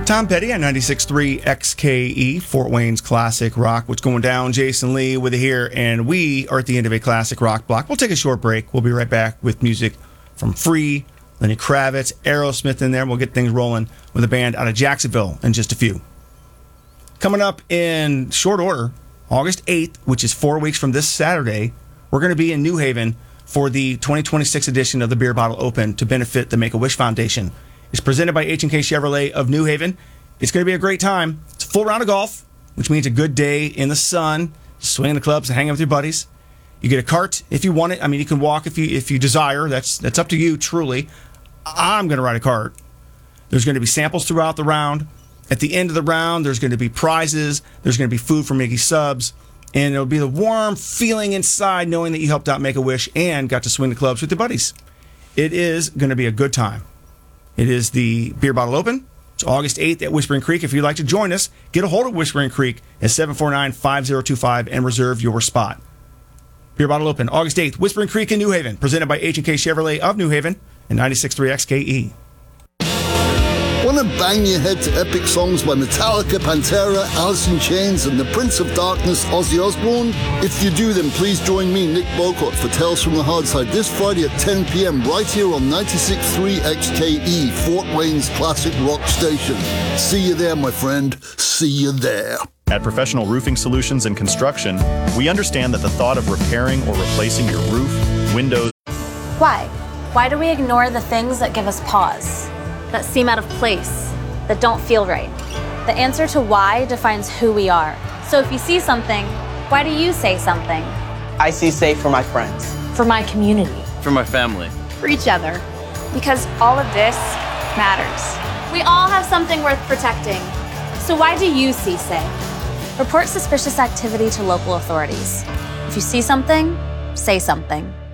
Tom Petty at 96.3 XKE, Fort Wayne's Classic Rock. What's going down? Jason Lee with you here, and we are at the end of a classic rock block. We'll take a short break. We'll be right back with music from Free, Lenny Kravitz, Aerosmith in there. We'll get things rolling with a band out of Jacksonville in just a few. Coming up in short order, August 8th, which is 4 weeks from this Saturday, we're going to be in New Haven for the 2026 edition of the Beer Bottle Open to benefit the Make-A-Wish Foundation. It's presented by H&K Chevrolet of New Haven. It's going to be a great time. It's a full round of golf, which means a good day in the sun, swinging the clubs and hanging with your buddies. You get a cart if you want it. I mean, you can walk if you desire. That's up to you, truly. I'm going to ride a cart. There's going to be samples throughout the round. At the end of the round, there's going to be prizes. There's going to be food from Miggy Subs. And it'll be the warm feeling inside knowing that you helped out Make-A-Wish and got to swing the clubs with your buddies. It is going to be a good time. It is the Beer Bottle Open. It's August 8th at Whispering Creek. If you'd like to join us, get a hold of Whispering Creek at 749-5025 and reserve your spot. Beer Bottle Open, August 8th, Whispering Creek in New Haven, presented by H&K Chevrolet of New Haven and 96.3 XKE. Want to bang your head to epic songs by Metallica, Pantera, Alice in Chains, and the Prince of Darkness, Ozzy Osbourne? If you do, then please join me, Nick Bocott, for Tales from the Hard Side this Friday at 10 p.m. right here on 96.3 XKE, Fort Wayne's classic rock station. See you there, my friend. See you there. At Professional Roofing Solutions and Construction, we understand that the thought of repairing or replacing your roof, windows... Why? Why do we ignore the things that give us pause, that seem out of place, that don't feel right? The answer to why defines who we are. So if you see something, why do you say something? I see safe for my friends. For my community. For my family. For each other. Because all of this matters. We all have something worth protecting. So why do you see safe? Report suspicious activity to local authorities. If you see something, say something.